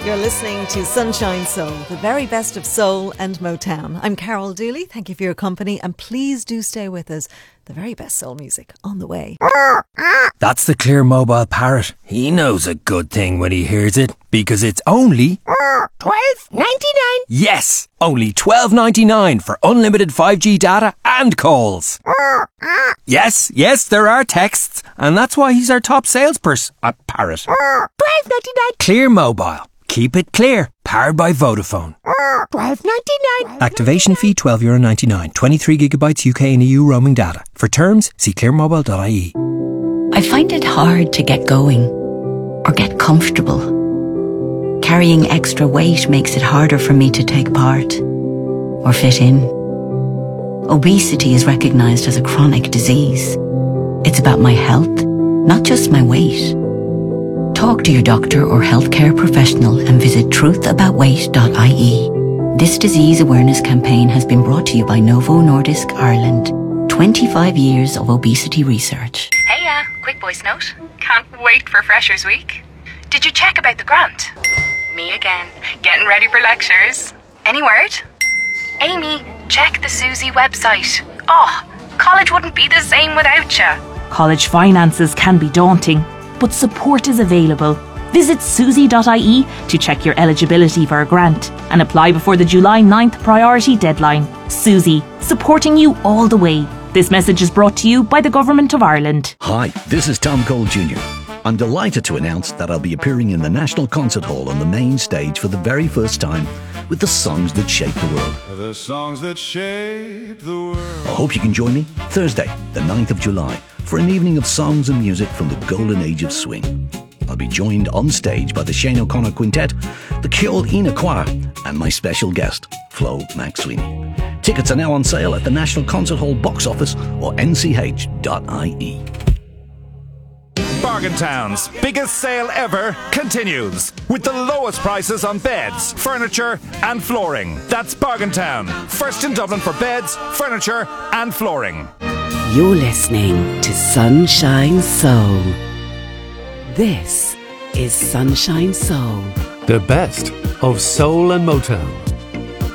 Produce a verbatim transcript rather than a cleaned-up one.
You're listening to Sunshine Soul, the very best of soul and Motown. I'm Carol Dooley. Thank you for your company, and please do stay with us. The very best soul music on the way. That's the Clear Mobile Parrot. He knows a good thing when he hears it, because it's only twelve ninety-nine. Yes, only twelve ninety-nine for unlimited five G data and calls. Yes, yes, there are texts, and that's why he's our top salesperson. A parrot. twelve ninety-nine. Clear Mobile. Keep it clear. Powered by Vodafone. twelve ninety-nine. Activation fee twelve euro ninety-nine. twenty-three gigabytes U K and E U roaming data. For terms, see clear mobile dot I E. I find it hard to get going or get comfortable. Carrying extra weight makes it harder for me to take part or fit in. Obesity is recognised as a chronic disease. It's about my health, not just my weight. Talk to your doctor or healthcare professional and visit truth about weight dot I E. This disease awareness campaign has been brought to you by Novo Nordisk Ireland. twenty-five years of obesity research. Hey, uh, quick voice note. Can't wait for Freshers Week. Did you check about the grant? Me again, getting ready for lectures. Any word? Amy, check the Susie website. Oh, college wouldn't be the same without you. College finances can be daunting, but support is available. Visit susie dot I E to check your eligibility for a grant and apply before the July ninth priority deadline. Susie, supporting you all the way. This message is brought to you by the Government of Ireland. Hi, this is Tom Cole Junior I'm delighted to announce that I'll be appearing in the National Concert Hall on the main stage for the very first time with the songs that shape the world. The songs that shape the world. I hope you can join me Thursday, the ninth of July, for an evening of songs and music from the golden age of swing. I'll be joined on stage by the Shane O'Connor Quintet, the Ceol Ina Choir, and my special guest, Flo McSweeney. Tickets are now on sale at the National Concert Hall box office or N C H dot I E. Bargain Town's biggest sale ever continues with the lowest prices on beds, furniture and flooring. That's Bargain Town, first in Dublin for beds, furniture and flooring. You're listening to Sunshine Soul. This is Sunshine Soul. The best of soul and Motown.